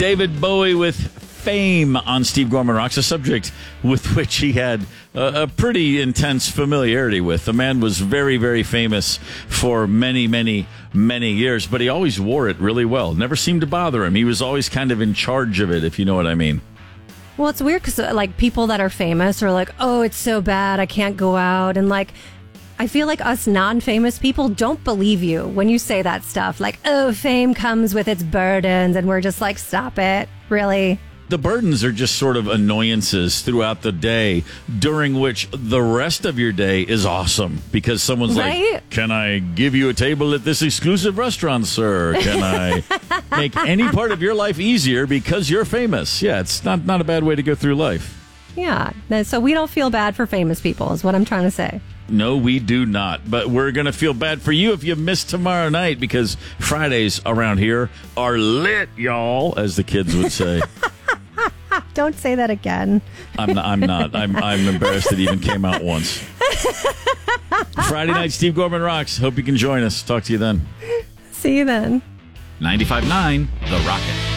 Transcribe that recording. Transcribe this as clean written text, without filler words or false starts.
David Bowie with Fame on Steve Gorman Rocks, a subject with which he had a pretty intense familiarity with. The man was very, very famous for many, many, many years, but he always wore it really well. Never seemed to bother him. He was always kind of in charge of it, if you know what I mean. Well, it's weird because like people that are famous are like, oh, it's so bad, I can't go out. And like, I feel like us non-famous people don't believe you when you say that stuff. Like, oh, fame comes with its burdens. And we're just like, stop it. Really? The burdens are just sort of annoyances throughout the day, during which the rest of your day is awesome because someone's like, can I give you a table at this exclusive restaurant, sir? Can I make any part of your life easier because you're famous? Yeah, it's not a bad way to go through life. Yeah, so we don't feel bad for famous people is what I'm trying to say. No, we do not. But we're going to feel bad for you if you miss tomorrow night because Fridays around here are lit, y'all, as the kids would say. Don't say that again. I'm not. I'm embarrassed it even came out once. Friday night, Steve Gorman Rocks. Hope you can join us. Talk to you then. See you then. 95.9, The Rocket.